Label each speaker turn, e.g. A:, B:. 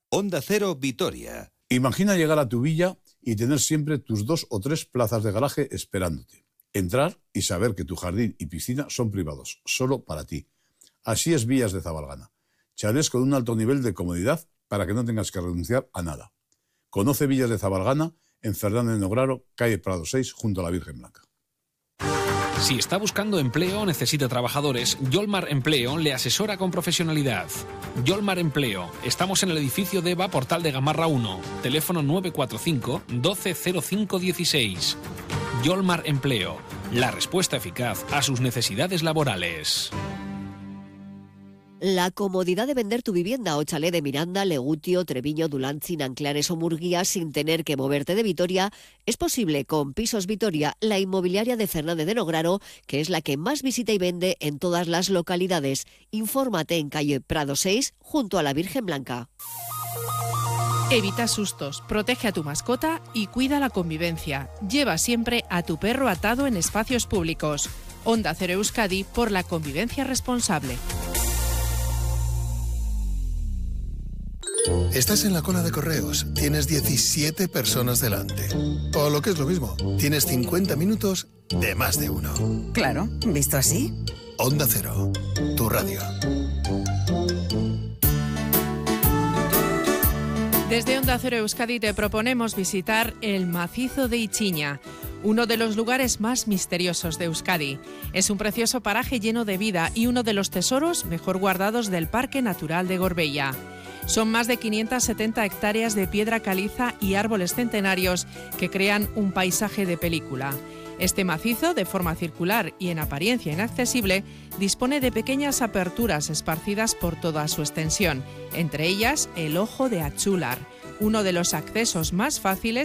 A: Onda Cero Vitoria.
B: Imagina llegar a tu villa y tener siempre tus 2 o 3 plazas de garaje esperándote. Entrar y saber que tu jardín y piscina son privados, solo para ti. Así es Villas de Zabalgana. Chalés con un alto nivel de comodidad para que no tengas que renunciar a nada. Conoce Villas de Zabalgana en Fernández de Nograro, calle Prado 6, junto a la Virgen Blanca.
C: Si está buscando empleo o necesita trabajadores, Yolmar Empleo le asesora con profesionalidad. Yolmar Empleo. Estamos en el edificio de EVA, Portal de Gamarra 1. Teléfono 945 120516. Yolmar Empleo. La respuesta eficaz a sus necesidades laborales.
D: La comodidad de vender tu vivienda o chalet de Miranda, Legutio, Treviño, Dulantzi, Nanclares o Murguía sin tener que moverte de Vitoria es posible con Pisos Vitoria, la inmobiliaria de Fernández de Nograro, que es la que más visita y vende en todas las localidades. Infórmate en calle Prado 6, junto a la Virgen Blanca.
E: Evita sustos, protege a tu mascota y cuida la convivencia. Lleva siempre a tu perro atado en espacios públicos. Onda Cero Euskadi por la convivencia responsable.
F: Estás en la cola de correos, tienes 17 personas delante. O lo que es lo mismo, tienes 50 minutos de más de uno.
G: Claro, visto así.
F: Onda Cero, tu radio.
E: Desde Onda Cero Euskadi te proponemos visitar el Macizo de Ichiña, uno de los lugares más misteriosos de Euskadi. Es un precioso paraje lleno de vida y uno de los tesoros mejor guardados del Parque Natural de Gorbella. Son más de 570 hectáreas de piedra caliza y árboles centenarios que crean un paisaje de película. Este macizo, de forma circular y en apariencia inaccesible, dispone de pequeñas aperturas esparcidas por toda su extensión, entre ellas el Ojo de Achular, uno de los accesos más fáciles